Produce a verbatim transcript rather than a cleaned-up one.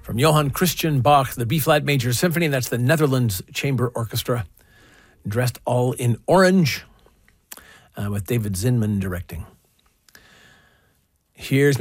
from Johann Christian Bach, the B-flat Major Symphony. That's the Netherlands Chamber Orchestra, dressed all in orange, uh, with David Zinman directing. Here's